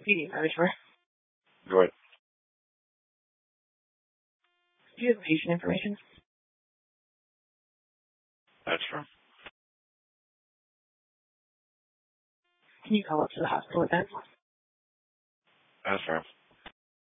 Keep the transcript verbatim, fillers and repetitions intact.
Speedy, are you sure? Go ahead. Do you have patient information? That's true. Can you call up to the hospital with that? That's true.